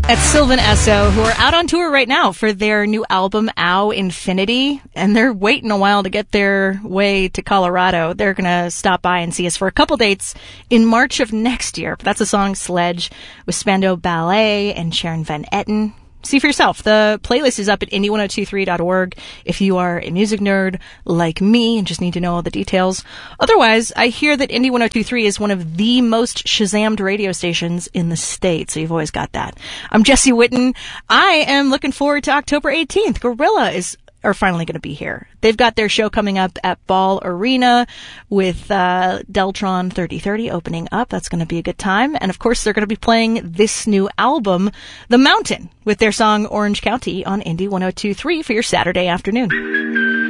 That's Sylvan Esso, who are out on tour right now for their new album, Ow Infinity, and they're waiting a while to get their way to Colorado. They're going to stop by and see us for a couple dates in March of next year. But that's the song Sledge with Spandau Ballet and Sharon Van Etten. See for yourself. The playlist is up at indie1023.org if you are a music nerd like me and just need to know all the details. Otherwise, I hear that Indie 1023 is one of the most Shazammed radio stations in the state, so you've always got that. I'm Jesse Witten. I am looking forward to October 18th. Gorilla are finally going to be here. They've got their show coming up at Ball Arena with Deltron 3030 opening up. That's going to be a good time. And of course, they're going to be playing this new album, The Mountain, with their song Orange County on Indie 1023 for your Saturday afternoon.